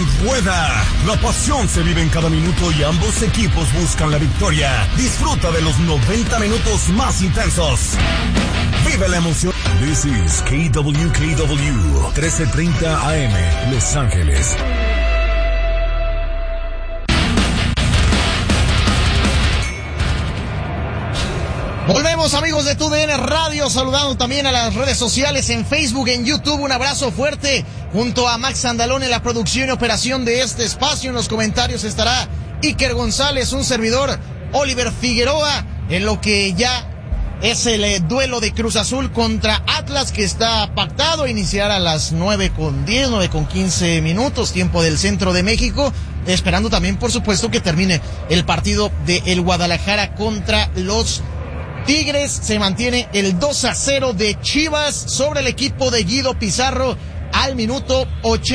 balón rueda. La pasión se vive en cada minuto y ambos equipos buscan la victoria. Disfruta de los 90 minutos más intensos. Vive la emoción. This is KWKW 1330 AM, Los Ángeles. Volvemos, amigos de TUDN Radio, saludando también a las redes sociales en Facebook, en YouTube. Un abrazo fuerte junto a Max Andalón en la producción y operación de este espacio. En los comentarios estará Iker González, un servidor, Oliver Figueroa, en lo que ya es el duelo de Cruz Azul contra Atlas, que está pactado a iniciar a las 9:10, 9:15 minutos, tiempo del centro de México, esperando también, por supuesto, que termine el partido de el Guadalajara contra los Tigres. Se mantiene el 2-0 de Chivas sobre el equipo de Guido Pizarro al minuto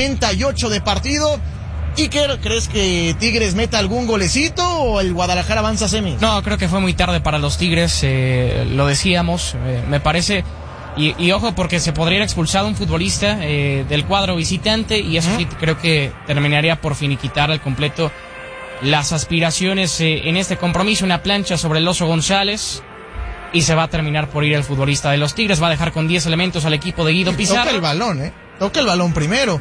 88 de partido. Iker, ¿crees que Tigres meta algún golecito o el Guadalajara avanza a semis? No, creo que fue muy tarde para los Tigres, lo decíamos, me parece, y ojo, porque se podría ir expulsado un futbolista del cuadro visitante, y eso sí creo que terminaría por finiquitar al completo las aspiraciones en este compromiso. Una plancha sobre el Oso González, y se va a terminar por ir el futbolista de los Tigres. Va a dejar con 10 elementos al equipo de Guido Pizarro. Toca el balón, toca el balón primero.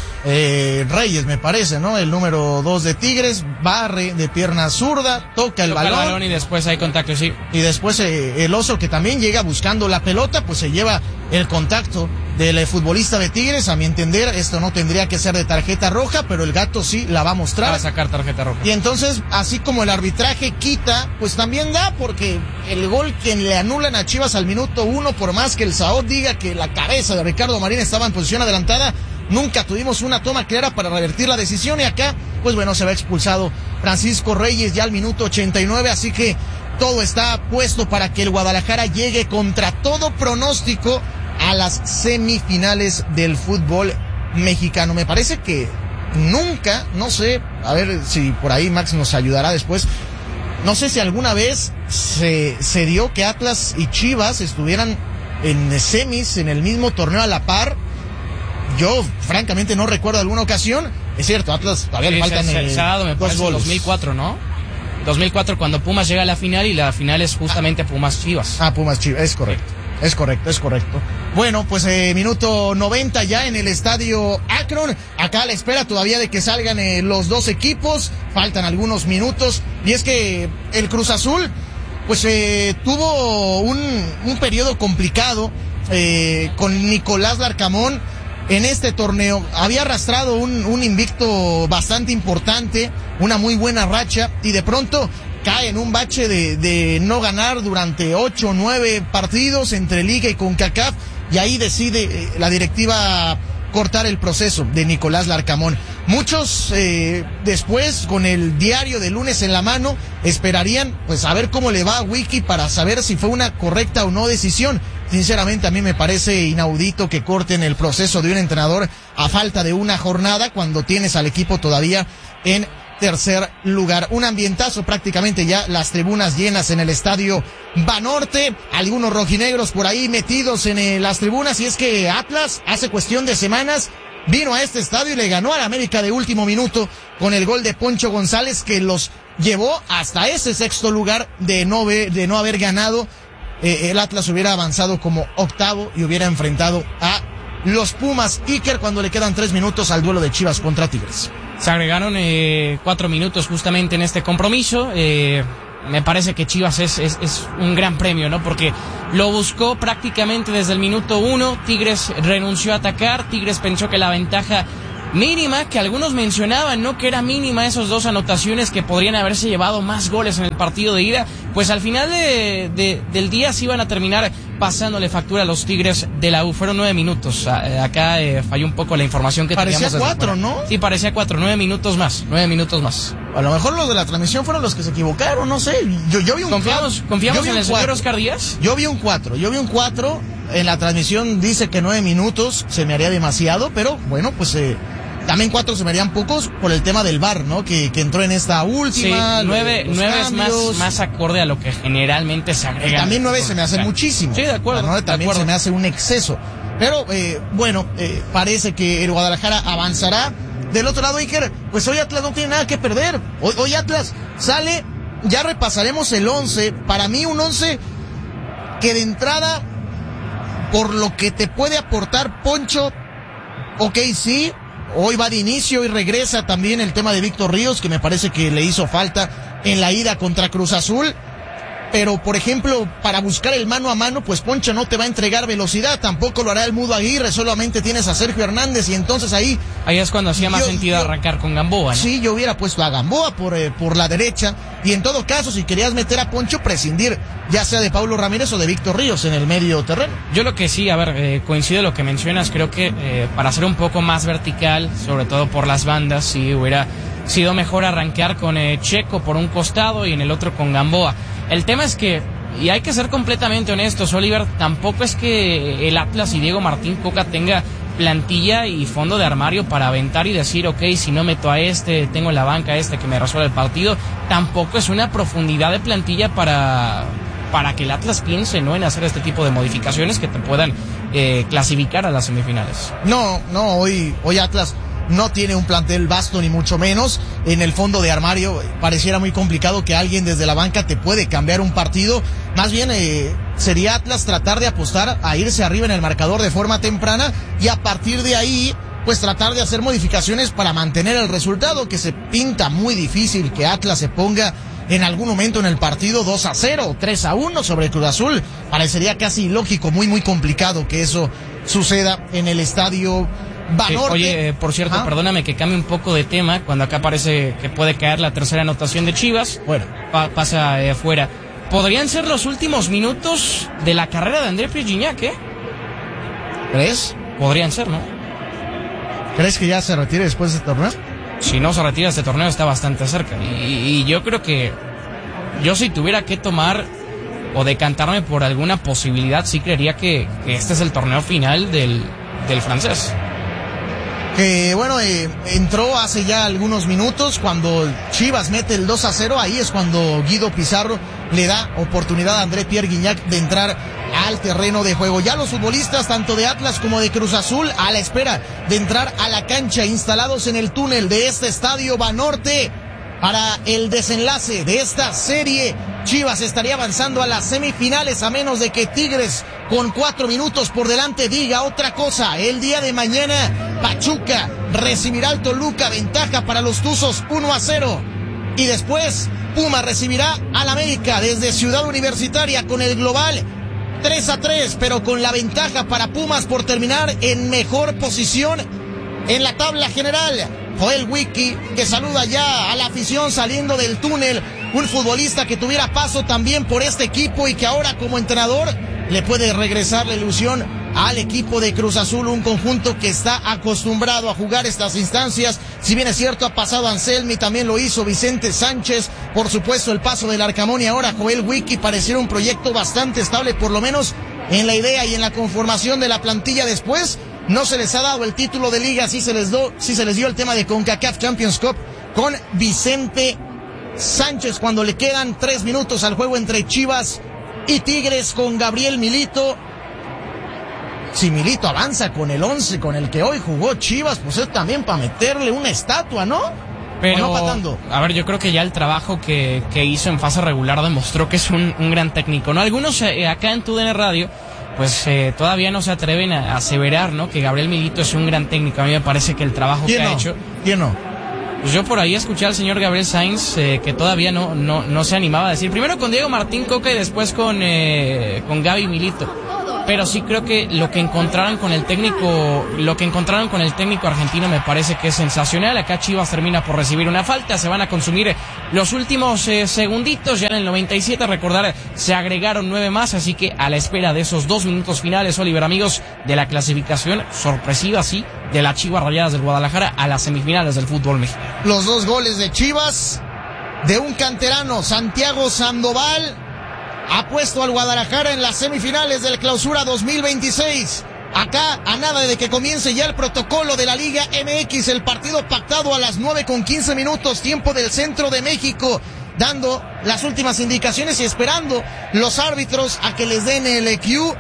Reyes, me parece, ¿no? El número 2 de Tigres, barre de pierna zurda, toca el balón y después hay contacto, sí. Y después el Oso, que también llega buscando la pelota, pues se lleva el contacto del futbolista de Tigres. A mi entender, esto no tendría que ser de tarjeta roja, pero el gato sí la va a mostrar. Va a sacar tarjeta roja. Y entonces, así como el arbitraje quita, pues también da, porque el gol que le anulan a Chivas al minuto 1, por más que el Saot diga que la cabeza de Ricardo Marín estaba en posición adelantada, nunca tuvimos una toma clara para revertir la decisión, y acá, pues bueno, se va expulsado Francisco Reyes ya al minuto 89, así que todo está puesto para que el Guadalajara llegue contra todo pronóstico a las semifinales del fútbol mexicano. Me parece que nunca, no sé, a ver si por ahí Max nos ayudará después, no sé si alguna vez se dio que Atlas y Chivas estuvieran en semis en el mismo torneo a la par. Yo, francamente, no recuerdo alguna ocasión. Es cierto, Atlas todavía le faltan se ha dado, me parece, 2 goles. 2004, ¿no? 2004, cuando Pumas llega a la final, y la final es justamente Pumas-Chivas. Pumas-Chivas, es correcto. Bueno, pues minuto 90 ya en el estadio Akron. Acá a la espera todavía de que salgan los dos equipos. Faltan algunos minutos. Y es que el Cruz Azul, pues tuvo un periodo complicado con Nicolás Larcamón en este torneo. Había arrastrado un invicto bastante importante, una muy buena racha, y de pronto cae en un bache de no ganar durante 8 o 9 partidos entre Liga y CONCACAF, y ahí decide la directiva cortar el proceso de Nicolás Larcamón. Muchos después, con el diario de lunes en la mano, esperarían pues a ver cómo le va a Wiki para saber si fue una correcta o no decisión. Sinceramente, a mí me parece inaudito que corten el proceso de un entrenador a falta de una jornada, cuando tienes al equipo todavía en tercer lugar. Un ambientazo, prácticamente ya las tribunas llenas en el estadio Banorte, algunos rojinegros por ahí metidos en las tribunas, y es que Atlas hace cuestión de semanas vino a este estadio y le ganó al América de último minuto con el gol de Poncho González, que los llevó hasta ese sexto lugar de no haber ganado. El Atlas hubiera avanzado como octavo y hubiera enfrentado a los Pumas. Iker, cuando le quedan 3 minutos al duelo de Chivas contra Tigres. Se agregaron 4 minutos justamente en este compromiso. Me parece que Chivas es un gran premio, ¿no? Porque lo buscó prácticamente desde el minuto 1. Tigres renunció a atacar. Tigres pensó que la ventaja mínima, que algunos mencionaban, ¿no?, que era mínima, esos 2 anotaciones que podrían haberse llevado más goles en el partido de ida, pues al final del día se iban a terminar pasándole factura a los Tigres de la U. Fueron 9 minutos. Acá falló un poco la información que teníamos. Parecía 4, ¿no? Sí, parecía 4, 9 minutos más. A lo mejor los de la transmisión fueron los que se equivocaron, no sé. Yo vi un ¿Confiamos en el señor Oscar Díaz? Yo vi un 4. En la transmisión dice que 9 minutos se me haría demasiado, pero bueno, pues también 4 se me harían pocos por el tema del VAR, ¿no? Que entró en esta última. Sí, 9 es más acorde a lo que generalmente se agrega. También 9 se me hace muchísimo. Sí, de acuerdo. 9 también se me hace un exceso. Pero, parece que el Guadalajara avanzará. del otro lado, Iker, pues hoy Atlas no tiene nada que perder. Hoy Atlas sale, ya repasaremos el 11. Para mí un 11 que de entrada, por lo que te puede aportar Poncho, ok, sí, hoy va de inicio y regresa también el tema de Víctor Ríos, que me parece que le hizo falta en la ida contra Cruz Azul. Pero, por ejemplo, para buscar el mano a mano, pues Poncho no te va a entregar velocidad, tampoco lo hará el Mudo Aguirre, solamente tienes a Sergio Hernández y entonces ahí es cuando hacía más sentido arrancar con Gamboa, ¿no? Sí, yo hubiera puesto a Gamboa por la derecha y en todo caso, si querías meter a Poncho, prescindir ya sea de Pablo Ramírez o de Víctor Ríos en el medio terreno. Yo lo que sí, coincido en lo que mencionas, creo que para ser un poco más vertical, sobre todo por las bandas, sí hubiera sido mejor arrancar con Checo por un costado y en el otro con Gamboa. El tema es que, y hay que ser completamente honestos, Oliver, tampoco es que el Atlas y Diego Martín Coca tenga plantilla y fondo de armario para aventar y decir, ok, si no meto a tengo en la banca que me resuelve el partido. Tampoco es una profundidad de plantilla para que el Atlas piense, ¿no?, en hacer este tipo de modificaciones que te puedan clasificar a las semifinales. No, hoy Atlas no tiene un plantel vasto ni mucho menos. En el fondo de armario pareciera muy complicado que alguien desde la banca te puede cambiar un partido. Más bien sería Atlas tratar de apostar a irse arriba en el marcador de forma temprana y a partir de ahí pues tratar de hacer modificaciones para mantener el resultado, que se pinta muy difícil que Atlas se ponga en algún momento en el partido 2-0 o 3-1 sobre Cruz Azul. Parecería casi ilógico, muy complicado que eso suceda en el estadio Banorte. Oye, por cierto, perdóname que cambie un poco de tema, cuando acá parece que puede caer la tercera anotación de Chivas. Bueno, pasa afuera. ¿Podrían ser los últimos minutos de la carrera de André Pierre Gignac, ¿Crees? Podrían ser, ¿no? ¿Crees que ya se retire después de este torneo? Si no se retira este torneo está bastante cerca. Y yo creo que yo, si tuviera que tomar o decantarme por alguna posibilidad, sí creería que este es el torneo final del francés. Que bueno, entró hace ya algunos minutos cuando Chivas mete el 2-0, ahí es cuando Guido Pizarro le da oportunidad a André Pierre Gignac de entrar al terreno de juego. Ya los futbolistas tanto de Atlas como de Cruz Azul a la espera de entrar a la cancha, instalados en el túnel de este estadio Banorte para el desenlace de esta serie. Chivas estaría avanzando a las semifinales a menos de que Tigres, con 4 minutos por delante, diga otra cosa. El día de mañana Pachuca recibirá al Toluca, ventaja para los Tuzos 1-0. Y después Puma recibirá al América desde Ciudad Universitaria con el global 3-3, pero con la ventaja para Pumas por terminar en mejor posición en la tabla general. Joel Wiki, que saluda ya a la afición saliendo del túnel, un futbolista que tuviera paso también por este equipo y que ahora como entrenador le puede regresar la ilusión al equipo de Cruz Azul, un conjunto que está acostumbrado a jugar estas instancias. Si bien es cierto, ha pasado Anselmi, también lo hizo Vicente Sánchez, por supuesto el paso del Arcamón y ahora Joel Wiki. Pareciera un proyecto bastante estable, por lo menos en la idea y en la conformación de la plantilla. Después no se les ha dado el título de liga, sí se les dio el tema de CONCACAF Champions Cup con Vicente Sánchez cuando le quedan 3 minutos al juego entre Chivas y Tigres con Gabriel Milito. Si Milito avanza con el 11 con el que hoy jugó Chivas, pues es también para meterle una estatua, ¿no? Pero, ¿o no pa' tanto? A ver, yo creo que ya el trabajo que hizo en fase regular demostró que es un gran técnico, ¿no? Algunos acá en TUDN Radio pues todavía no se atreven a aseverar, ¿no?, que Gabriel Milito es un gran técnico. A mí me parece que el trabajo que ha hecho... ¿Quién no? Pues yo por ahí escuché al señor Gabriel Sainz que todavía no se animaba a decir, primero con Diego Martín Coca y después con Gaby Milito. Pero sí creo que lo que encontraron con el técnico argentino me parece que es sensacional. Acá Chivas termina por recibir una falta, se van a consumir los últimos segunditos, ya en el 97, recordar, se agregaron 9 más, así que a la espera de esos 2 minutos finales, Oliver, amigos, de la clasificación sorpresiva, sí, de las Chivas Rayadas del Guadalajara a las semifinales del fútbol mexicano. Los 2 goles de Chivas, de un canterano, Santiago Sandoval, ha puesto al Guadalajara en las semifinales del Clausura 2026. Acá, a nada de que comience ya el protocolo de la Liga MX, el partido pactado a las 9:15, tiempo del centro de México, dando las últimas indicaciones y esperando los árbitros a que les den el EQ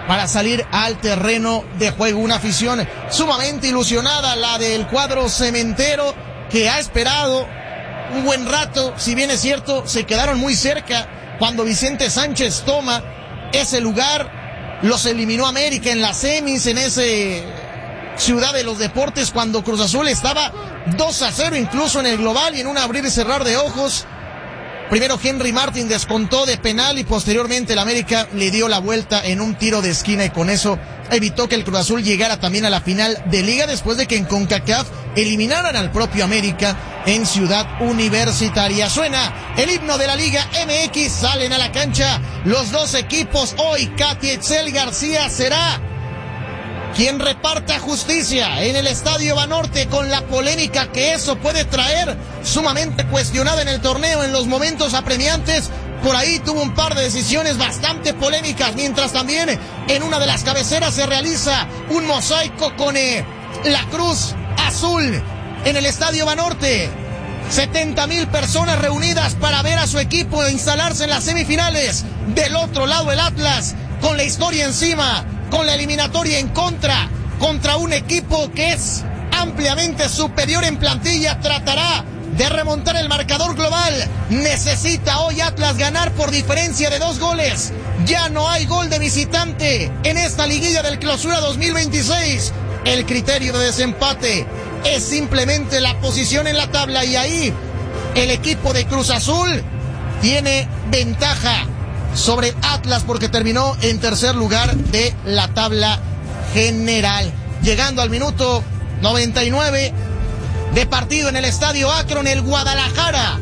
para salir al terreno de juego. Una afición sumamente ilusionada, la del cuadro cementero, que ha esperado un buen rato. Si bien es cierto, se quedaron muy cerca cuando Vicente Sánchez toma ese lugar. Los eliminó América en las semis, en ese Ciudad de los Deportes, cuando Cruz Azul estaba 2-0 incluso en el global, y en un abrir y cerrar de ojos, primero Henry Martin descontó de penal y posteriormente el América le dio la vuelta en un tiro de esquina, y con eso evitó que el Cruz Azul llegara también a la final de liga, después de que en CONCACAF eliminaran al propio América en Ciudad Universitaria. Suena el himno de la Liga MX, salen a la cancha los dos equipos. Hoy Katy Etzel García será quien reparta justicia en el Estadio Banorte, con la polémica que eso puede traer, sumamente cuestionada en el torneo en los momentos apremiantes. Por ahí tuvo un par de decisiones bastante polémicas, mientras también en una de las cabeceras se realiza un mosaico con la Cruz Azul en el Estadio Banorte. 70,000 personas reunidas para ver a su equipo instalarse en las semifinales. Del otro lado el Atlas, con la historia encima, con la eliminatoria en contra un equipo que es ampliamente superior en plantilla, tratará de remontar el marcador global. Necesita hoy Atlas ganar por diferencia de 2 goles. Ya no hay gol de visitante en esta liguilla del Clausura 2026. El criterio de desempate es simplemente la posición en la tabla, y ahí el equipo de Cruz Azul tiene ventaja sobre Atlas porque terminó en tercer lugar de la tabla general. Llegando al minuto 99 de partido en el Estadio Akron, el Guadalajara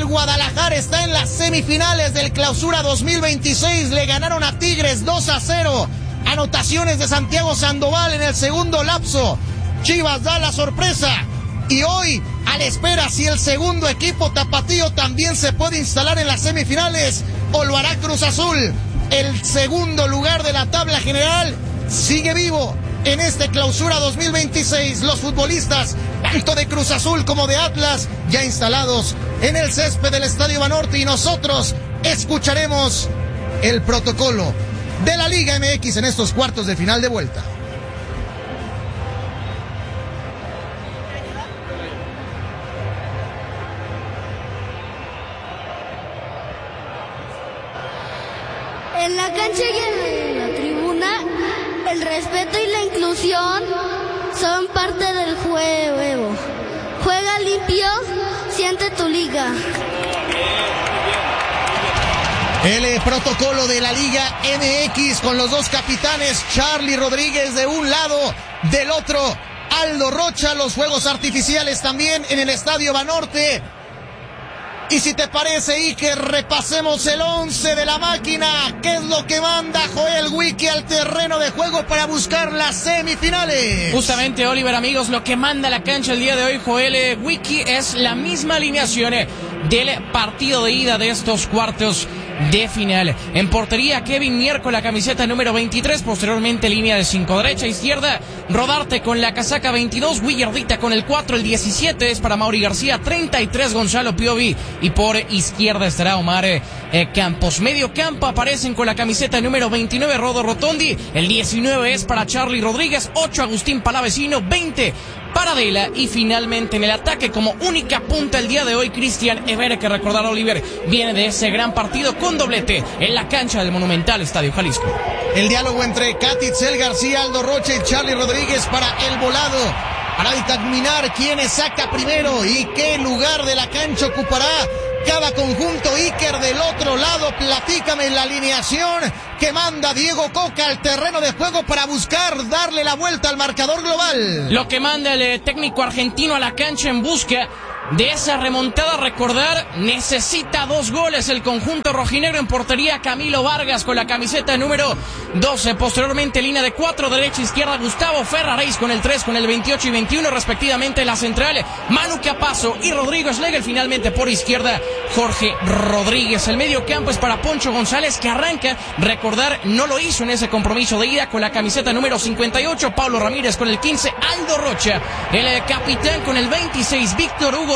está en las semifinales del Clausura 2026. Le ganaron a Tigres 2-0. Anotaciones de Santiago Sandoval en el segundo lapso. Chivas da la sorpresa, y hoy a la espera si el segundo equipo tapatío también se puede instalar en las semifinales o lo hará Cruz Azul. El segundo lugar de la tabla general sigue vivo en este Clausura 2026. Los futbolistas, tanto de Cruz Azul como de Atlas, ya instalados en el césped del Estadio Banorte, y nosotros escucharemos el protocolo de la Liga MX en estos cuartos de final de vuelta. En la cancha y en la tribuna, el respeto y la inclusión son parte del juego. Juega limpio, siente tu liga. El protocolo de la Liga MX con los dos capitanes, Charly Rodríguez de un lado, del otro Aldo Rocha. Los fuegos artificiales también en el Estadio Banorte. Y si te parece, Iker, repasemos el 11 de la máquina. ¿Qué es lo que manda Joel Wiki al terreno de juego para buscar las semifinales? Justamente, Oliver, amigos, lo que manda la cancha el día de hoy Joel Wiki es la misma alineación del partido de ida de estos cuartos de final. En portería, Kevin Mier con la camiseta número 23, posteriormente línea de 5, derecha, izquierda, Rodarte con la casaca 22, Willardita con el 4, el 17 es para Mauri García, 33 Gonzalo Piovi, y por izquierda estará Omar Campos. Medio campo aparecen con la camiseta número 29 Rodo Rotondi, el 19 es para Charly Rodríguez, 8 Agustín Palavecino, 20 Paradela, y finalmente en el ataque como única punta el día de hoy Cristian Ever, que recordar, Oliver, viene de ese gran partido con doblete en la cancha del Monumental Estadio Jalisco. El diálogo entre Katy Etzel García, Aldo Rocha y Charly Rodríguez para el volado, para determinar quién saca primero y qué lugar de la cancha ocupará cada conjunto. Iker, del otro lado, platícame la alineación que manda Diego Coca al terreno de juego para buscar darle la vuelta al marcador global. Lo que manda el técnico argentino a la cancha en busca de esa remontada, recordar, necesita 2 goles el conjunto rojinegro. En portería, Camilo Vargas con la camiseta número 12, posteriormente línea de 4, derecha, izquierda, Gustavo Ferraréis con el 3, con el 28 y 21 respectivamente, la central, Manu Capazo y Rodrigo Schlegel, finalmente por izquierda, Jorge Rodríguez. El medio campo es para Poncho González, que arranca, recordar, no lo hizo en ese compromiso de ida, con la camiseta número 58, Pablo Ramírez con el 15, Aldo Rocha, el capitán con el 26, Víctor Hugo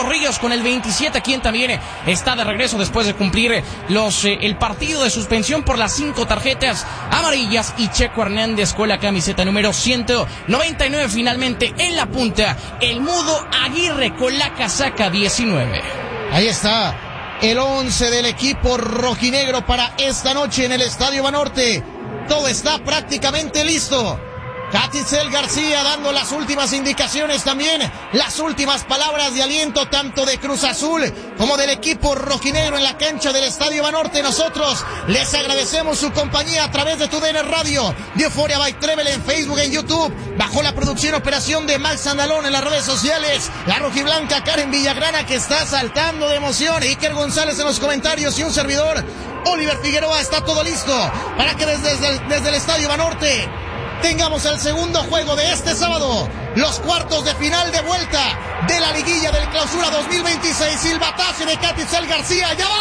Hugo Ríos con el 27, quien también está de regreso después de cumplir el partido de suspensión por las 5 tarjetas amarillas, y Checo Hernández con la camiseta número 199. Finalmente en la punta, el Mudo Aguirre con la casaca 19. Ahí está el 11 del equipo rojinegro para esta noche en el Estadio Banorte. Todo está prácticamente listo. Catitzel García dando las últimas indicaciones también, las últimas palabras de aliento tanto de Cruz Azul como del equipo rojinegro en la cancha del Estadio Banorte. Nosotros les agradecemos su compañía a través de TUDN Radio, de Euphoria by Trevel en Facebook, en YouTube, bajo la producción y operación de Max Andalón en las redes sociales, la rojiblanca Karen Villagrana, que está saltando de emoción, Iker González en los comentarios, y un servidor, Oliver Figueroa. Está todo listo para que desde el Estadio Banorte tengamos el segundo juego de este sábado, los cuartos de final de vuelta de la liguilla del Clausura 2026. Silbataje de Catitzel García. ¡Ya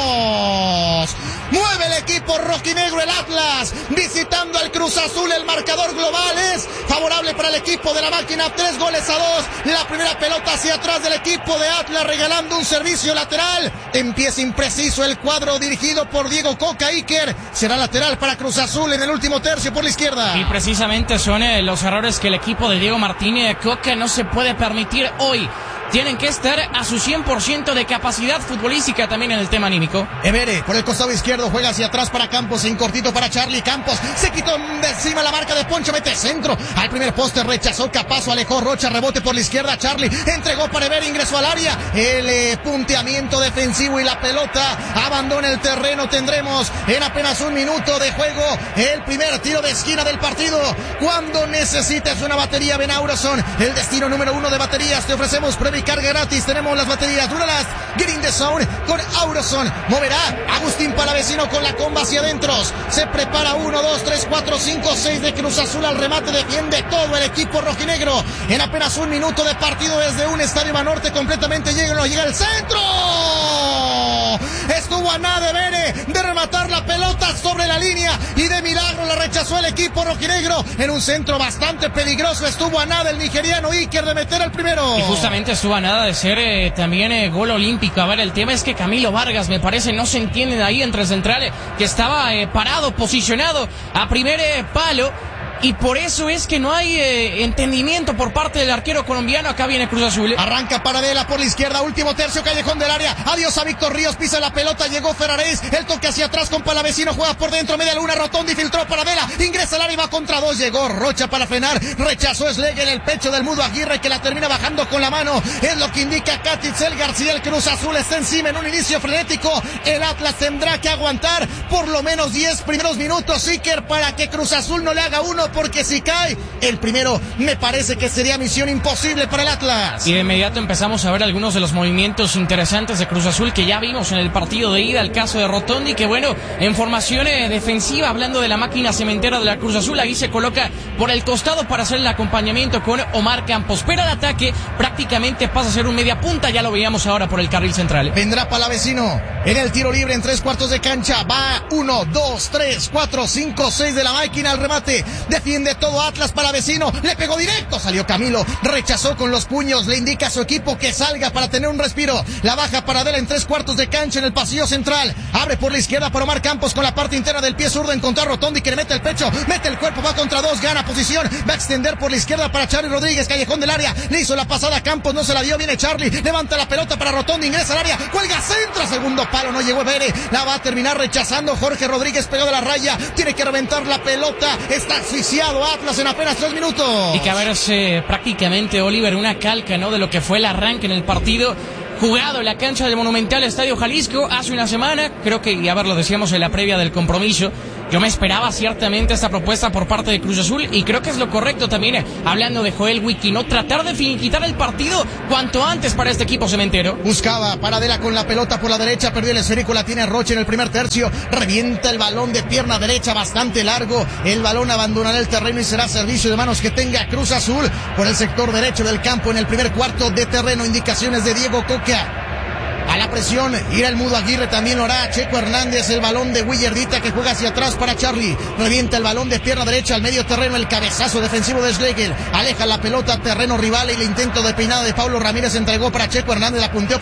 vamos! Mueve el equipo rojinegro, el Atlas, visitando al Cruz Azul. El marcador global es favorable para el equipo de la máquina, 3-2. La primera pelota hacia atrás del equipo de Atlas, regalando un servicio lateral. Empieza impreciso el cuadro dirigido por Diego Coca. Iker será lateral para Cruz Azul en el último tercio por la izquierda. Y precisamente son los errores que el equipo de Diego Martínez Coca no se puede permitir hoy. Tienen que estar a su 100% de capacidad futbolística también en el tema anímico. Evere por el costado izquierdo juega hacia atrás para Campos, en cortito para Charlie. Campos se quitó de encima la marca de Poncho, mete centro al primer poste, rechazó Capazo, alejó Rocha, rebote por la izquierda. Charlie entregó para Evere, ingresó al área. El punteamiento defensivo y la pelota abandona el terreno. Tendremos en apenas un minuto de juego el primer tiro de esquina del partido. Cuando necesites una batería, ven a Auroson, el destino número 1 de baterías. Te ofrecemos prueba y carga gratis. Tenemos las baterías Duralast, Get in the Zone con Auroson. Moverá Agustín Palavecino con la comba hacia adentro. Se prepara 1, 2, 3, 4, 5, 6 de Cruz Azul al remate. Defiende todo el equipo rojinegro. En apenas un minuto de partido desde un Estadio Banorte completamente lleno. Llega el centro. Estuvo a nada de Vere de rematar la pelota sobre la línea, y de milagro la rechazó el equipo rojinegro en un centro bastante peligroso. Estuvo a nada el nigeriano Iker de meter el primero. Y justamente estuvo a nada de ser también gol olímpico. A ver, el tema es que Camilo Vargas, me parece, no se entiende de ahí entre el central, que estaba parado, posicionado a primer palo. Y por eso es que no hay entendimiento por parte del arquero colombiano. Acá viene Cruz Azul. Arranca Paradela por la izquierda, último tercio, callejón del área. Adiós a Víctor Ríos, pisa la pelota, llegó Ferraréis. El toque hacia atrás con Palavecino, juega por dentro, media luna, Rotondi filtró Paradela, ingresa al área y va contra 2. Llegó Rocha para frenar, rechazó Schlegel en el pecho del Mudo Aguirre, que la termina bajando con la mano. Es lo que indica Catitzel García. El Cruz Azul está encima en un inicio frenético. El Atlas tendrá que aguantar por lo menos 10 primeros minutos, Iker, para que Cruz Azul no le haga uno, porque si cae el primero, me parece que sería misión imposible para el Atlas. Y de inmediato empezamos a ver algunos de los movimientos interesantes de Cruz Azul que ya vimos en el partido de ida. El caso de Rotondi, que bueno, en formación defensiva, hablando de la máquina cementera de la Cruz Azul, ahí se coloca por el costado para hacer el acompañamiento con Omar Campos. Pero el ataque prácticamente pasa a ser un media punta, ya lo veíamos ahora por el carril central. Vendrá Palavecino en el tiro libre en 3/4 de cancha. Va 1, 2, 3, 4, 5, 6 de la máquina al remate. Defiende todo Atlas. Palavecino le pegó directo, salió Camilo, rechazó con los puños, le indica a su equipo que salga para tener un respiro. La baja Paradela en 3/4 de cancha en el pasillo central. Abre por la izquierda para Omar Campos con la parte interna del pie zurdo, encontrar Rotondi, que le mete el pecho, mete el cuerpo, va contra 2, gana posición, va a extender por la izquierda para Charlie Rodríguez, callejón del área, le hizo la pasada a Campos, no se la dio, viene Charlie, levanta la pelota para Rotondi, ingresa al área, cuelga centro, segundo palo, no llegó Evere, la va a terminar rechazando Jorge Rodríguez, pegado a la raya, tiene que reventar la pelota, está asfixiado Atlas en apenas 3 minutos. Y que a ver, prácticamente, Oliver, una calca, ¿no?, de lo que fue el arranque en el partido jugado en la cancha del Monumental Estadio Jalisco hace una semana. Creo que, y a ver, lo decíamos en la previa del compromiso, yo me esperaba ciertamente esta propuesta por parte de Cruz Azul, y creo que es lo correcto también, hablando de Joel Wiki, no tratar de finiquitar el partido cuanto antes para este equipo cementero. Buscaba Paradela con la pelota por la derecha, perdió el esférico, la tiene Rocha en el primer tercio, revienta el balón de pierna derecha bastante largo, el balón abandonará el terreno y será servicio de manos que tenga Cruz Azul por el sector derecho del campo en el primer cuarto de terreno. Indicaciones de Diego Coca. a la presión, irá el Mudo Aguirre, también lo hará Checo Hernández, el balón de Willardita que juega hacia atrás para Charlie, revienta el balón de pierna derecha al medio terreno, el cabezazo defensivo de Schlegel, aleja la pelota a terreno rival y el intento de peinada de Pablo Ramírez entregó para Checo Hernández, la punteó